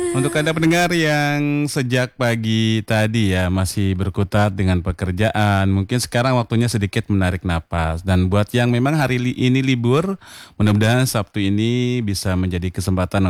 Untuk Anda pendengar yang sejak pagi tadi ya masih berkutat dengan pekerjaan, mungkin sekarang waktunya sedikit menarik napas. Dan buat yang memang hari ini libur, mudah-mudahan Sabtu ini bisa menjadi kesempatan